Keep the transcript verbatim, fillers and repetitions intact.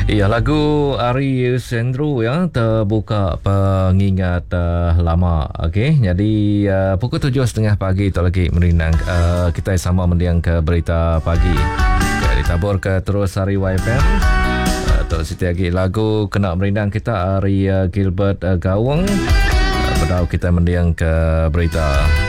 Ya, lagu Ari Sendro ya, terbuka pengingat uh, lama. Okey, jadi uh, pukul tujuh tiga puluh pagi itu lagi merindang. Uh, kita sama mendiang ke berita pagi. Okay, ditabur ke terus Ari Y F M. Uh, terus siti lagi lagu kena merindang kita Ari uh, Gilbert uh, Gawang. Uh, Pedau kita mendiang ke berita.